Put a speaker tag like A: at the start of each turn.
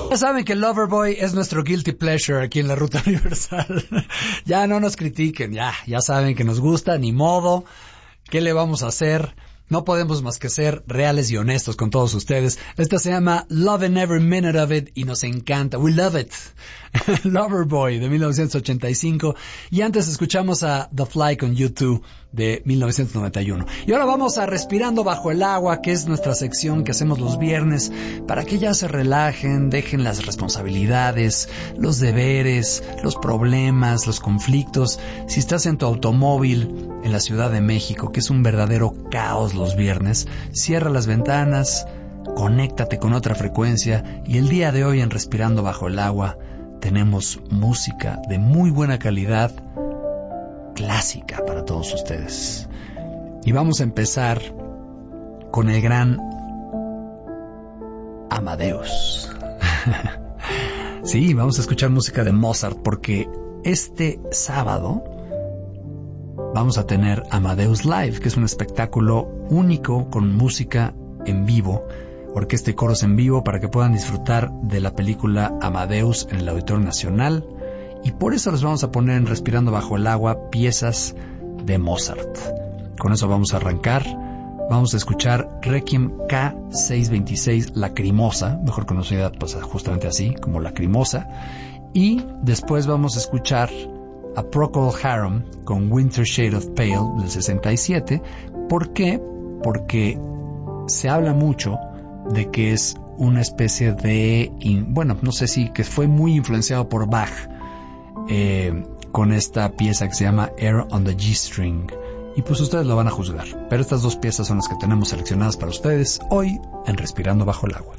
A: Ya saben que Loverboy es nuestro guilty pleasure aquí en la Ruta Universal. Ya no nos critiquen, ya saben que nos gusta, ni modo. ¿Qué le vamos a hacer? No podemos más que ser reales y honestos con todos ustedes. Esta se llama Lovin' Every Minute of It y nos encanta. We love it. Loverboy de 1985. Y antes escuchamos a The Fly con U2 de 1991. Y ahora vamos a Respirando Bajo el Agua, que es nuestra sección que hacemos los viernes para que ya se relajen, dejen las responsabilidades, los deberes, los problemas, los conflictos. Si estás en tu automóvil en la Ciudad de México, que es un verdadero caos los viernes, cierra las ventanas, conéctate con otra frecuencia y el día de hoy en Respirando Bajo el Agua tenemos música de muy buena calidad, clásica para todos ustedes. Y vamos a empezar con el gran Amadeus. Sí, vamos a escuchar música de Mozart porque este sábado vamos a tener Amadeus Live, que es un espectáculo único con música en vivo, orquesta y coros en vivo para que puedan disfrutar de la película Amadeus en el Auditorio Nacional. Y por eso les vamos a poner en Respirando Bajo el Agua piezas de Mozart. Con eso vamos a arrancar. Vamos a escuchar Requiem K626 Lacrimosa, mejor conocida pues justamente así, como Lacrimosa. Y después vamos a escuchar a Procol Harum con Winter Shade of Pale del 67. ¿Por qué? Porque se habla mucho de que es una especie de, no sé si que fue muy influenciado por Bach, con esta pieza que se llama Air on the G-String. Y pues ustedes lo van a juzgar. Pero estas dos piezas son las que tenemos seleccionadas para ustedes hoy en Respirando Bajo el Agua.